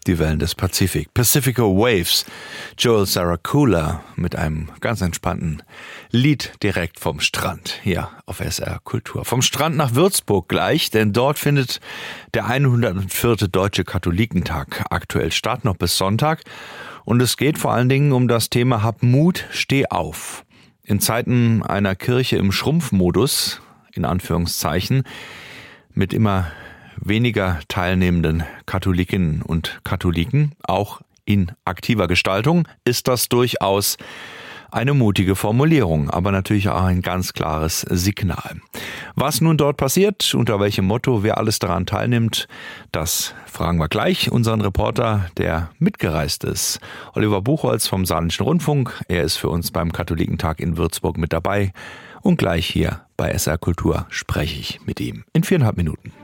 die Wellen des Pazifik. Pacifico Waves, Joel Saracula mit einem ganz entspannten Lied direkt vom Strand hier auf SR Kultur. Vom Strand nach Würzburg gleich, denn dort findet der 104. Deutsche Katholikentag aktuell statt, noch bis Sonntag. Und es geht vor allen Dingen um das Thema Hab Mut, steh auf. In Zeiten einer Kirche im Schrumpfmodus, in Anführungszeichen, mit immer weniger teilnehmenden Katholikinnen und Katholiken, auch in aktiver Gestaltung, ist das durchaus eine mutige Formulierung, aber natürlich auch ein ganz klares Signal. Was nun dort passiert, unter welchem Motto, wer alles daran teilnimmt, das fragen wir gleich unseren Reporter, der mitgereist ist. Oliver Buchholz vom Saarländischen Rundfunk. Er ist für uns beim Katholikentag in Würzburg mit dabei. Und gleich hier bei SR Kultur spreche ich mit ihm in 4,5 Minuten.